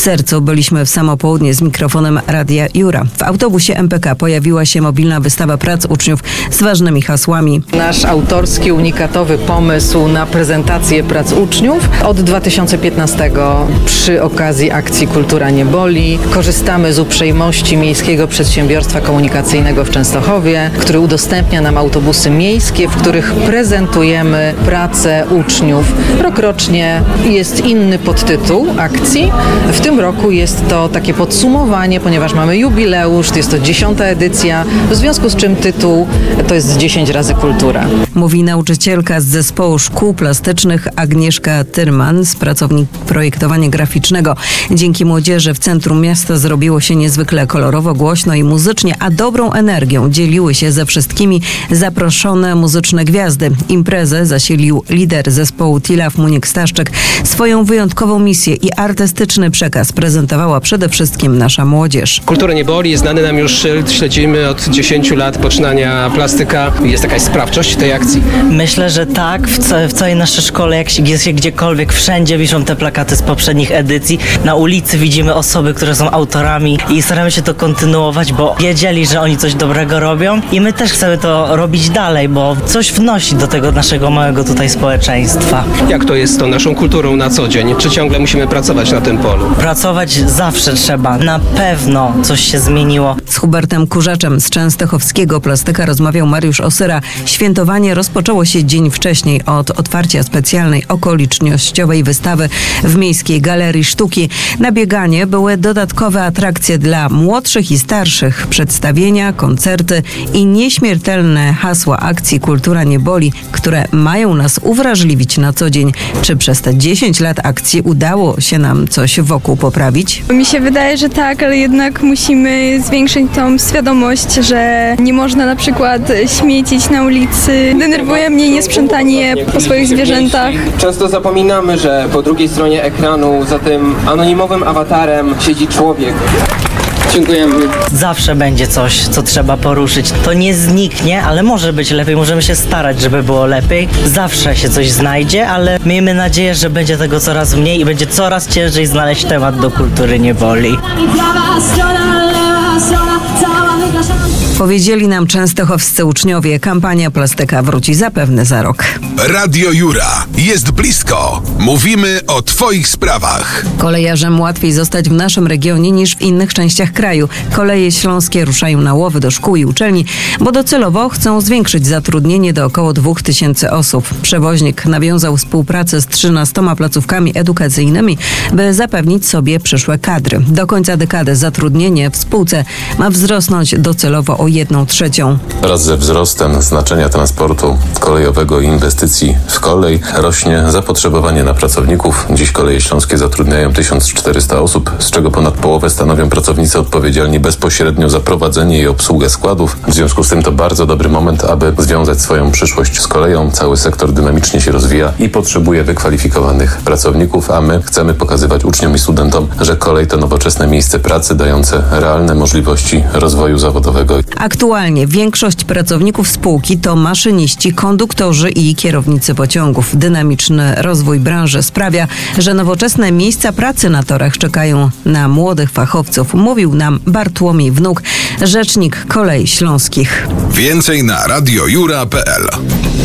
sercu byliśmy w samo południe z mikrofonem Radia Jura. W autobusie MPK pojawiła się mobilna wystawa prac uczniów z ważnymi hasłami. Nasz autorski, unikatowy pomysł na prezentację prac uczniów od 2015 przy okazji akcji Kultura nie boli. Korzystamy z uprzejmości Miejskiego Przedsiębiorstwa Komunikacyjnego w Częstochowie, który udostępnia nam autobusy miejskie, w których prezentujemy pracę uczniów. Rokrocznie jest inny podtytuł akcji. W tym roku jest to takie podsumowanie, ponieważ mamy jubileusz, jest to 10. edycja, w związku z czym tytuł to jest 10 razy kultura. Mówi nauczycielka z zespołu szkół plastycznych Agnieszka Tyrman z pracowni projektowania graficznego. Dzięki młodzieży w centrum miasta zrobiło się niezwykle kolorowo, głośno i muzycznie, a dobrą energią dzieliły się ze wszystkimi zaproszone muzyczne gwiazdy. Imprezę zasilił lider zespołu Tilaf Muniek Staszczyk. Swoją wyjątkową misję i artystyczny przekaz prezentowała przede wszystkim nasza młodzież. Kultura nie boli, jest znany nam już szyld, śledzimy od 10 lat poczynania plastyka. Jest jakaś sprawczość tej akcji? Myślę, że tak. W całej naszej szkole, jak jest się gdziekolwiek, wszędzie wiszą te plakaty z poprzednich edycji. Na ulicy widzimy osoby, które są autorami i staramy się to kontynuować, bo wiedzieli, że oni coś dobrego robią i my też chcemy to robić dalej, bo coś wnosi do tego naszego małego tutaj społeczeństwa. Jak to jest z tą naszą kulturą na co dzień? Czy ciągle musimy pracować na tym polu? Pracować zawsze trzeba. Na pewno coś się zmieniło. Z Hubertem Kurzaczem z częstochowskiego plastyka rozmawiał Mariusz Osyra. Świętowanie rozpoczęło się dzień wcześniej od otwarcia specjalnej okolicznościowej wystawy w Miejskiej Galerii Sztuki. Na bieganie były dodatkowe atrakcje dla młodszych i starszych, przedstawienia, koncerty i nieśmiertelne hasła akcji Kultura nie boli, które mają nas uwrażliwić na co dzień. Czy przez te 10 lat akcji udało się nam coś wokół poprawić? Mi się wydaje, że tak, ale jednak musimy zwiększyć tą świadomość, że nie można na przykład śmiecić na ulicy. Denerwuje mnie niesprzątanie po swoich zwierzętach. Często zapominamy, że po drugiej stronie ekranu, za tym anonimowym awatarem siedzi człowiek. Dziękujemy. Zawsze będzie coś, co trzeba poruszyć. To nie zniknie, ale może być lepiej. Możemy się starać, żeby było lepiej. Zawsze się coś znajdzie, ale miejmy nadzieję, że będzie tego coraz mniej i będzie coraz ciężej znaleźć temat do kultury nie boli. Powiedzieli nam częstochowscy uczniowie, kampania plastyka wróci zapewne za rok. Radio Jura. Jest blisko. Mówimy o Twoich sprawach. Kolejarzom łatwiej zostać w naszym regionie niż w innych częściach kraju. Koleje śląskie ruszają na łowy do szkół i uczelni, bo docelowo chcą zwiększyć zatrudnienie do około 2000 osób. Przewoźnik nawiązał współpracę z 13 placówkami edukacyjnymi, by zapewnić sobie przyszłe kadry. Do końca dekady zatrudnienie w spółce ma wzrosnąć docelowo o 1/3. Wraz ze wzrostem znaczenia transportu kolejowego i inwestycji w kolej rośnie zapotrzebowanie na pracowników. Dziś Koleje Śląskie zatrudniają 1400 osób, z czego ponad połowę stanowią pracownicy odpowiedzialni bezpośrednio za prowadzenie i obsługę składów. W związku z tym to bardzo dobry moment, aby związać swoją przyszłość z koleją. Cały sektor dynamicznie się rozwija i potrzebuje wykwalifikowanych pracowników, a my chcemy pokazywać uczniom i studentom, że kolej to nowoczesne miejsce pracy dające realne możliwości rozwoju zawodowego. Aktualnie większość pracowników spółki to maszyniści, konduktorzy i kierownicy pociągów. Dynamiczny rozwój branży sprawia, że nowoczesne miejsca pracy na torach czekają na młodych fachowców, mówił nam Bartłomiej Wnuk, rzecznik Kolei Śląskich. Więcej na radiojura.pl